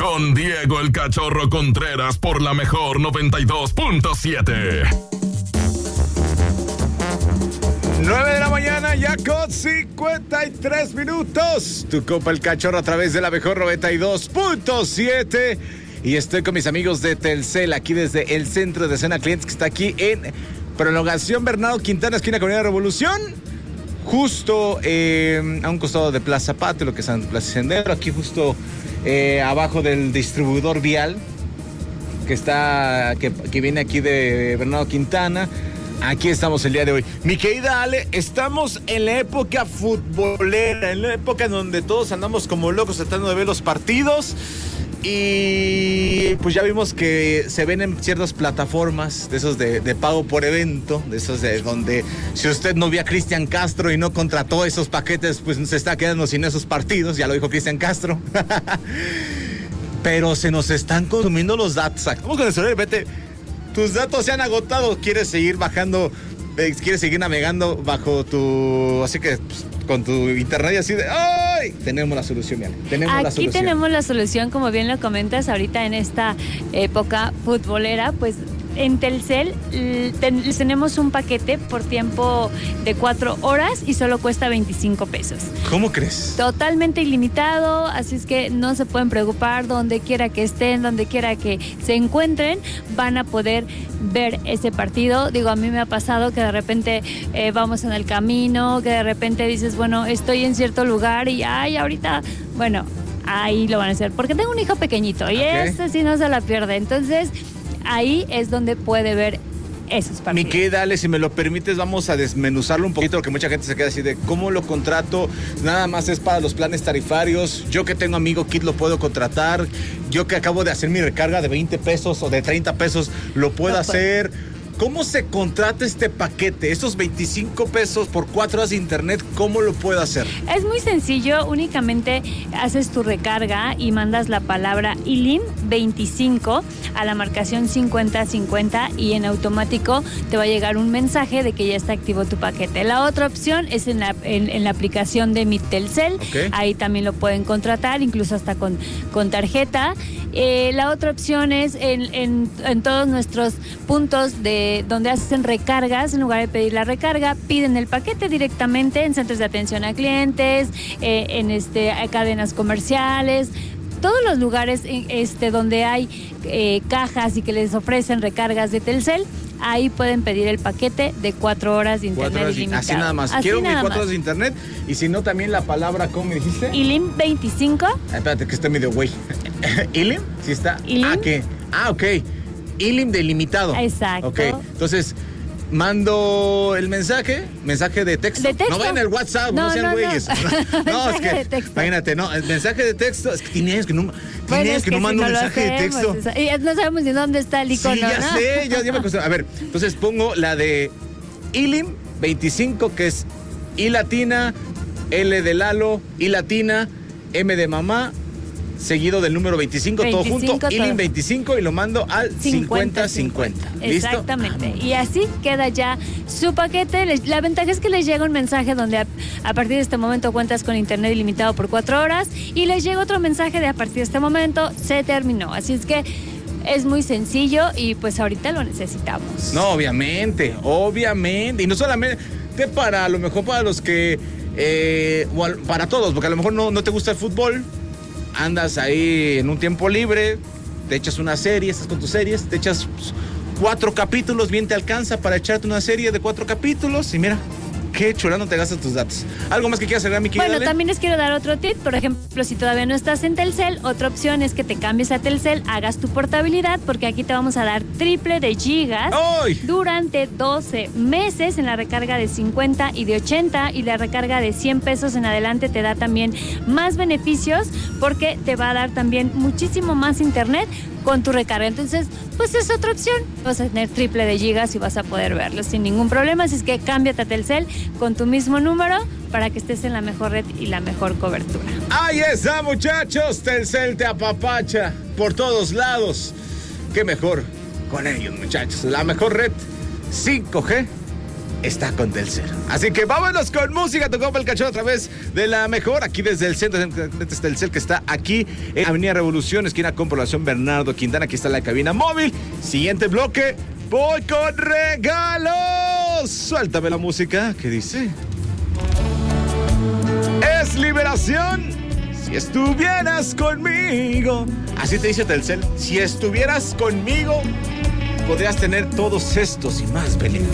con Diego el Cachorro Contreras por la mejor 92.7. 9 de la mañana, ya con 53 minutos. Tu Copa el Cachorro a través de la mejor 92.7. Y estoy con mis amigos de Telcel, aquí desde el centro de Escena Clientes, que está aquí en Prolongación Bernardo Quintana, esquina Avenida Revolución. Justo a un costado de Plaza Patio, lo que es Plaza Sendero, aquí justo abajo del distribuidor vial, que viene aquí de Bernardo Quintana. Aquí estamos el día de hoy. Mi querida Ale, estamos en la época futbolera, en la época en donde todos andamos como locos tratando de ver los partidos. Y pues ya vimos que se ven en ciertas plataformas de esos de pago por evento, de esos de donde si usted no vio a Cristian Castro y no contrató esos paquetes, pues se está quedando sin esos partidos, ya lo dijo Cristian Castro. Pero se nos están consumiendo los datos. Vamos con el celular, vete. Tus datos se han agotado, quieres seguir bajando, quieres seguir navegando bajo tu... Así que pues, con tu internet y así de... ¡Ay! Tenemos la solución, Miale. Aquí tenemos la solución, como bien lo comentas, ahorita en esta época futbolera, pues en Telcel tenemos un paquete por tiempo de 4 horas y solo cuesta 25 pesos. ¿Cómo crees? Totalmente ilimitado, así es que no se pueden preocupar, donde quiera que estén, donde quiera que se encuentren, van a poder ver ese partido. Digo, a mí me ha pasado que de repente vamos en el camino, que de repente dices, bueno, estoy en cierto lugar y ay, ahorita, bueno, ahí lo van a hacer, porque tengo un hijo pequeñito y este sí no se la pierde, entonces ahí es donde puede ver esos partidos. Mi querida Ale, si me lo permites, vamos a desmenuzarlo un poquito, porque mucha gente se queda así de cómo lo contrato, nada más es para los planes tarifarios, yo que tengo amigo Kit lo puedo contratar, yo que acabo de hacer mi recarga de 20 pesos o de 30 pesos, lo puedo hacer. ¿Cómo se contrata este paquete? Estos 25 pesos por 4 horas de internet, ¿cómo lo puedo hacer? Es muy sencillo, únicamente haces tu recarga y mandas la palabra ILIM 25 a la marcación 5050 y en automático te va a llegar un mensaje de que ya está activo tu paquete. La otra opción es en la aplicación de Mi Telcel, ahí también lo pueden contratar, incluso hasta con tarjeta. La otra opción es en todos nuestros puntos de donde hacen recargas, en lugar de pedir la recarga, piden el paquete directamente en centros de atención a clientes, en cadenas comerciales, todos los lugares donde hay cajas y que les ofrecen recargas de Telcel. Ahí pueden pedir el paquete de 4 horas de internet ilimitado. Así nada más. Quiero mis 4 horas de internet y si no también la palabra, ¿cómo me dijiste? ILIM 25. Espérate que estoy medio güey. ¿ILIM? Sí está. ILIM. ¿Qué? Ok. ILIM delimitado. Exacto. Ok. Entonces, mando el mensaje de texto. ¿De texto? No vayan al WhatsApp, no sean güeyes. No, es que, imagínate, no, el mensaje de texto, es que tienes que no mando un mensaje de texto. Y no sabemos ni dónde está el icono, sí, ya ¿no? sé, ya me acostumbré. A ver, entonces pongo la de ILIM 25, que es I latina, L de Lalo, I latina, M de mamá, seguido del número 25 todo junto, ILIM 25, y lo mando al 50-50. ¿Listo? Exactamente. Y así queda ya su paquete. La ventaja es que les llega un mensaje donde a partir de este momento cuentas con internet ilimitado por 4 horas y les llega otro mensaje de a partir de este momento se terminó. Así es que es muy sencillo y pues ahorita lo necesitamos. No, obviamente. Y no solamente a lo mejor para los que, para todos, porque a lo mejor no te gusta el fútbol. Andas ahí en un tiempo libre, te echas una serie, estás con tus series, te echas 4 capítulos, bien te alcanza para echarte una serie de 4 capítulos y mira, qué chula, no te gastas tus datos. ¿Algo más que quieras agregar, mi querida? Bueno, también les quiero dar otro tip. Por ejemplo, si todavía no estás en Telcel, otra opción es que te cambies a Telcel, hagas tu portabilidad, porque aquí te vamos a dar triple de gigas durante 12 meses en la recarga de 50 y de 80, y la recarga de 100 pesos en adelante te da también más beneficios porque te va a dar también muchísimo más internet con tu recarga. Entonces, pues es otra opción. Vas a tener triple de gigas y vas a poder verlo sin ningún problema. Así es que cámbiate a Telcel con tu mismo número para que estés en la mejor red y la mejor cobertura. Ahí está, muchachos. Telcel te apapacha por todos lados. Qué mejor con ellos, muchachos. La mejor red 5G está con Telcel. Así que vámonos con música. Tocó el cachorro a través de la mejor. Aquí desde el centro de Telcel, que está aquí en Avenida Revolución, esquina con Población Bernardo Quintana. Aquí está la cabina móvil. Siguiente bloque. Voy con regalos. Suéltame la música. ¿Qué dice? Es liberación. Si estuvieras conmigo. Así te dice Telcel. Si estuvieras conmigo, podrías tener todos estos y más beneficios.